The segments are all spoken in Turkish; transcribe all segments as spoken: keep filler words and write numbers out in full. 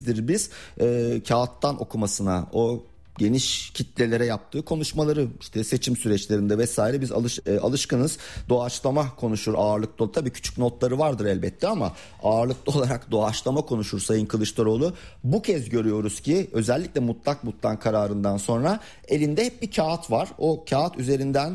biz e, kağıttan okumasına, o geniş kitlelere yaptığı konuşmaları, işte seçim süreçlerinde vesaire biz alış, e, alışkınız. Doğaçlama konuşur ağırlıklı. Tabii küçük notları vardır elbette ama ağırlıklı olarak doğaçlama konuşur Sayın Kılıçdaroğlu. Bu kez görüyoruz ki özellikle mutlak butlan kararından sonra elinde hep bir kağıt var. O kağıt üzerinden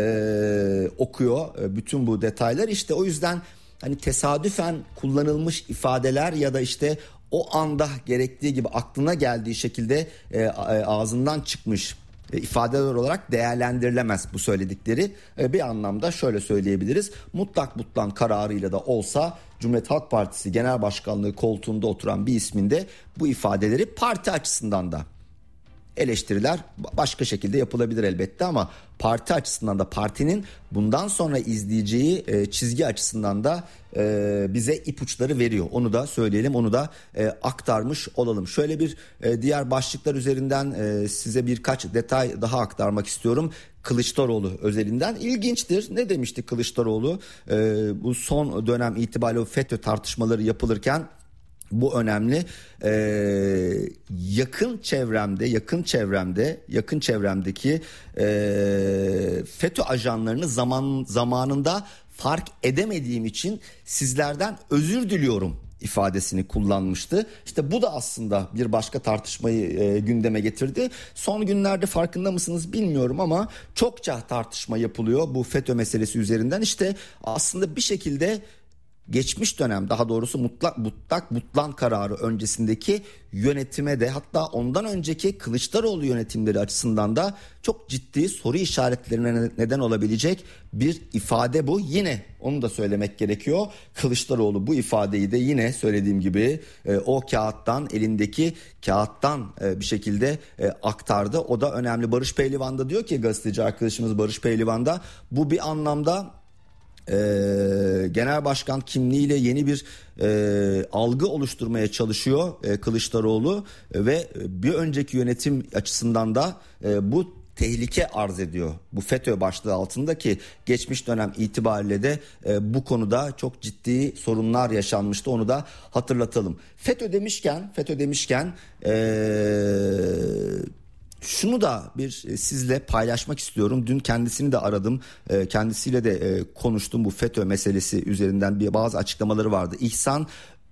e, okuyor e, bütün bu detaylar. İşte o yüzden hani tesadüfen kullanılmış ifadeler ya da işte o anda gerektiği gibi aklına geldiği şekilde e, ağzından çıkmış e, ifadeler olarak değerlendirilemez bu söyledikleri. E, bir anlamda şöyle söyleyebiliriz. Mutlak butlan kararıyla da olsa Cumhuriyet Halk Partisi Genel Başkanlığı koltuğunda oturan bir isminde bu ifadeleri parti açısından da eleştiriler başka şekilde yapılabilir elbette ama parti açısından da partinin bundan sonra izleyeceği e, çizgi açısından da e, bize ipuçları veriyor. Onu da söyleyelim, onu da e, aktarmış olalım. Şöyle bir e, diğer başlıklar üzerinden e, size birkaç detay daha aktarmak istiyorum. Kılıçdaroğlu özelinden ilginçtir. Ne demişti Kılıçdaroğlu? E, bu son dönem itibariyle FETÖ tartışmaları yapılırken bu önemli. Ee, yakın çevremde, yakın çevremde, yakın çevremdeki e, FETÖ ajanlarını zaman zamanında fark edemediğim için sizlerden özür diliyorum ifadesini kullanmıştı. İşte bu da aslında bir başka tartışmayı e, gündeme getirdi. Son günlerde farkında mısınız bilmiyorum ama çokça tartışma yapılıyor bu FETÖ meselesi üzerinden. İşte aslında bir şekilde geçmiş dönem, daha doğrusu mutlak mutlak butlan kararı öncesindeki yönetime de, hatta ondan önceki Kılıçdaroğlu yönetimleri açısından da çok ciddi soru işaretlerine neden olabilecek bir ifade bu. Yine onu da söylemek gerekiyor. Kılıçdaroğlu bu ifadeyi de yine söylediğim gibi e, o kağıttan, elindeki kağıttan e, bir şekilde e, aktardı. O da önemli. Barış Pehlivan da diyor ki, gazeteci arkadaşımız Barış Pehlivan da, bu bir anlamda Ee, genel başkan kimliğiyle yeni bir e, algı oluşturmaya çalışıyor e, Kılıçdaroğlu e, ve bir önceki yönetim açısından da e, bu tehlike arz ediyor. Bu FETÖ başlığı altındaki geçmiş dönem itibariyle de e, bu konuda çok ciddi sorunlar yaşanmıştı. Onu da hatırlatalım. FETÖ demişken, FETÖ demişken eee şunu da bir sizle paylaşmak istiyorum. Dün kendisini de aradım. Kendisiyle de konuştum. Bu FETÖ meselesi üzerinden bir bazı açıklamaları vardı. İhsan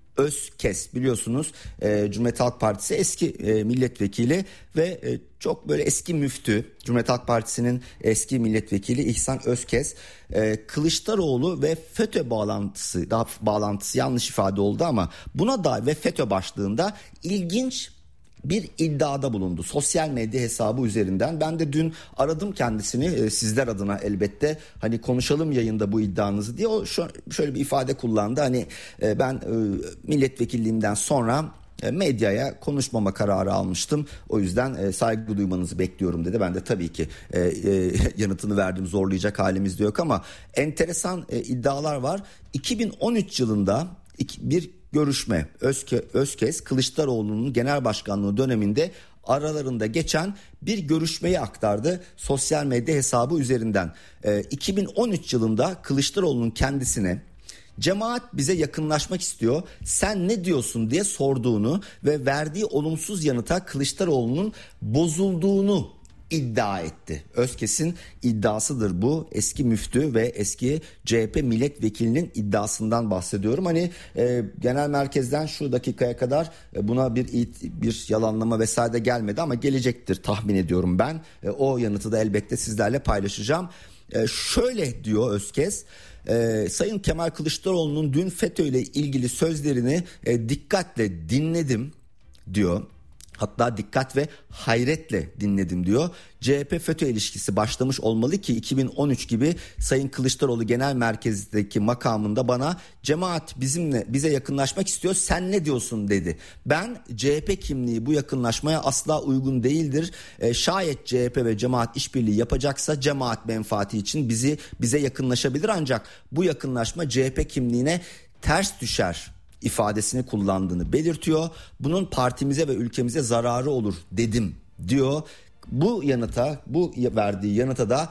Özkes, biliyorsunuz Cumhuriyet Halk Partisi eski milletvekili ve çok böyle eski müftü. Cumhuriyet Halk Partisi'nin eski milletvekili İhsan Özkes, Kılıçdaroğlu ve FETÖ bağlantısı, daha bağlantısı yanlış ifade oldu ama buna da ve FETÖ başlığında ilginç bir iddiada bulundu. Sosyal medya hesabı üzerinden. Ben de dün aradım kendisini e, sizler adına elbette. Hani konuşalım yayında bu iddianızı diye. O şu, şöyle bir ifade kullandı. Hani e, ben e, milletvekilliğimden sonra e, medyaya konuşmama kararı almıştım. O yüzden e, saygı duymanızı bekliyorum dedi. Ben de tabii ki e, e, yanıtını verdim. Zorlayacak halimiz de yok ama enteresan e, iddialar var. iki bin on üç yılında iki, bir görüşme, Özke, Özkes Kılıçdaroğlu'nun genel başkanlığı döneminde aralarında geçen bir görüşmeyi aktardı sosyal medya hesabı üzerinden. E, iki bin on üç yılında Kılıçdaroğlu'nun kendisine cemaat bize yakınlaşmak istiyor, sen ne diyorsun diye sorduğunu ve verdiği olumsuz yanıta Kılıçdaroğlu'nun bozulduğunu iddia etti. Özkes'in iddiasıdır bu. Eski müftü ve eski C H P milletvekilinin iddiasından bahsediyorum. Hani e, genel merkezden şu dakikaya kadar e, buna bir bir yalanlama vesaire gelmedi ama gelecektir tahmin ediyorum ben. E, o yanıtı da elbette sizlerle paylaşacağım. E, şöyle diyor Özkes. Ee, Sayın Kemal Kılıçdaroğlu'nun dün FETÖ ile ilgili sözlerini e, dikkatle dinledim diyor. Hatta dikkat ve hayretle dinledim diyor. C H P FETÖ ilişkisi başlamış olmalı ki iki bin on üç gibi Sayın Kılıçdaroğlu genel merkezdeki makamında bana cemaat bizimle bize yakınlaşmak istiyor, sen ne diyorsun dedi. Ben C H P kimliği bu yakınlaşmaya asla uygun değildir. E, şayet C H P ve cemaat işbirliği yapacaksa cemaat menfaati için bizi bize yakınlaşabilir, ancak bu yakınlaşma C H P kimliğine ters düşer ifadesini kullandığını belirtiyor. Bunun partimize ve ülkemize zararı olur dedim diyor. Bu yanıta, bu verdiği yanıta da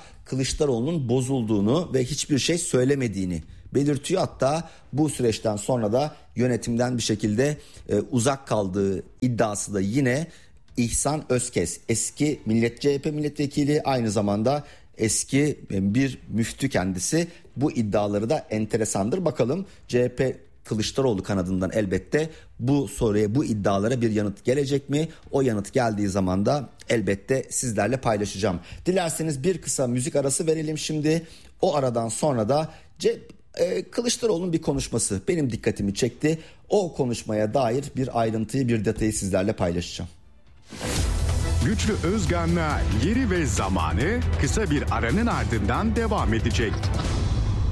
Kılıçdaroğlu'nun bozulduğunu ve hiçbir şey söylemediğini belirtiyor. Hatta bu süreçten sonra da yönetimden bir şekilde e, uzak kaldığı iddiası da yine İhsan Özkes, eski Millet C H P milletvekili, aynı zamanda eski bir müftü kendisi. Bu iddiaları da enteresandır. Bakalım C H P Kılıçdaroğlu kanadından elbette bu soruya, bu iddialara bir yanıt gelecek mi? O yanıt geldiği zaman da elbette sizlerle paylaşacağım. Dilerseniz bir kısa müzik arası verelim şimdi. O aradan sonra da C- e, Kılıçdaroğlu'nun bir konuşması benim dikkatimi çekti. O konuşmaya dair bir ayrıntıyı, bir detayı sizlerle paylaşacağım. Güçlü Özgan'la Yeri ve Zamanı kısa bir aranın ardından devam edecek.